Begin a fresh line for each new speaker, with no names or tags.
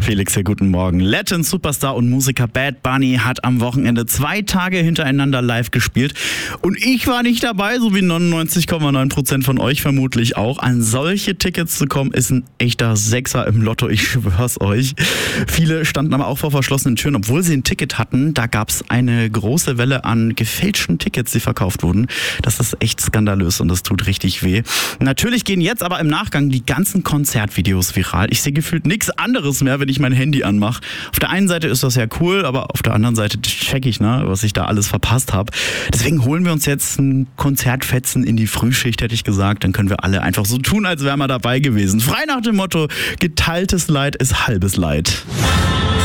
Felix, hier, guten Morgen. Legend, Superstar und Musiker Bad Bunny hat am Wochenende 2 Tage hintereinander live gespielt. Und ich war nicht dabei, so wie 99,9% von euch vermutlich auch. An solche Tickets zu kommen, ist ein echter Sechser im Lotto, ich schwör's euch. Viele standen aber auch vor verschlossenen Türen, obwohl sie ein Ticket hatten. Da gab's eine große Welle an gefälschten Tickets, die verkauft wurden. Das ist echt skandalös und das tut richtig weh. Natürlich gehen jetzt aber im Nachgang die ganzen Konzertvideos viral. Ich sehe gefühlt nichts anderes mehr, wenn ich mein Handy anmache. Auf der einen Seite ist das ja cool, aber auf der anderen Seite check ich, was ich da alles verpasst habe. Deswegen holen wir uns jetzt ein Konzertfetzen in die Frühschicht, hätte ich gesagt. Dann können wir alle einfach so tun, als wären wir dabei gewesen. Frei nach dem Motto, geteiltes Leid ist halbes Leid.